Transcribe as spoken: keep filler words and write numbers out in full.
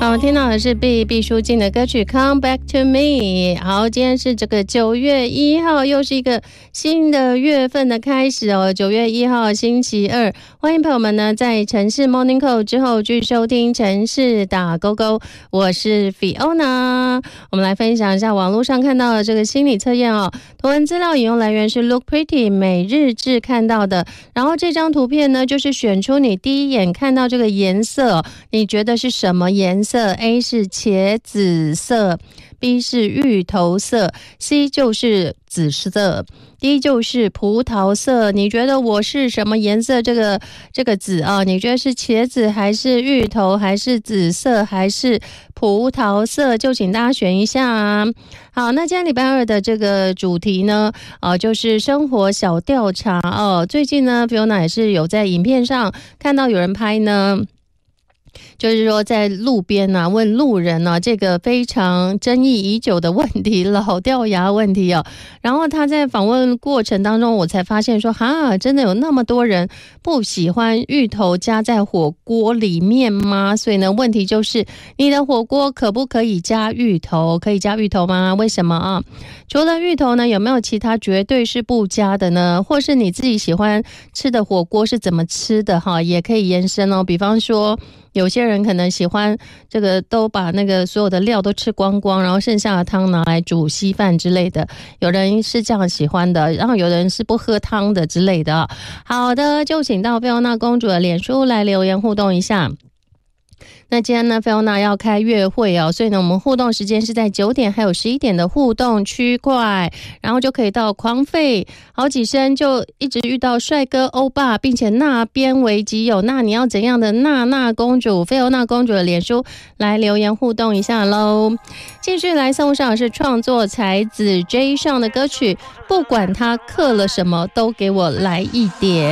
好，听到的是毕毕书尽的歌曲 Come Back to Me。 好，今天是这个九月一号，又是一个新的月份的开始哦。九月一号星期二，欢迎朋友们呢在城市 Morning Call 之后继续收听城市打勾勾，我是 Fiona。 我们来分享一下网络上看到的这个心理测验哦。图文资料引用来源是 Look Pretty 每日志看到的，然后这张图片呢就是选出你第一眼看到这个颜色哦，你觉得是什么颜色？ A 是茄子色， B 是芋头色， C 就是紫色， D 就是葡萄色。你觉得我是什么颜色？这个这个紫啊，你觉得是茄子还是芋头还是紫色还是葡萄色？就请大家选一下啊。好，那今天礼拜二的这个主题呢，呃，就是生活小调查哦。最近呢 Fiona 也是有在影片上看到有人拍呢，就是说在路边啊问路人啊这个非常争议已久的问题，老掉牙问题哦。然后他在访问过程当中，我才发现说哈，真的有那么多人不喜欢芋头加在火锅里面吗？所以呢，问题就是你的火锅可不可以加芋头？可以加芋头吗？为什么啊？除了芋头呢，有没有其他绝对是不加的呢？或是你自己喜欢吃的火锅是怎么吃的哈？也可以延伸哦。比方说有些人可能喜欢这个都把那个所有的料都吃光光，然后剩下的汤拿来煮稀饭之类的，有人是这样喜欢的，然后有人是不喝汤的之类的。好的，就请到菲欧娜公主的脸书来留言互动一下。那今天呢，菲欧娜要开月会哦，所以呢，我们互动时间是在九点还有十一点的互动区块，然后就可以到狂吠好几声，就一直遇到帅哥欧巴，并且那边为己有。那你要怎样的娜娜公主、菲欧娜公主的脸书来留言互动一下喽。继续来送上的是创作才子 J 上的歌曲，不管他刻了什么，都给我来一点。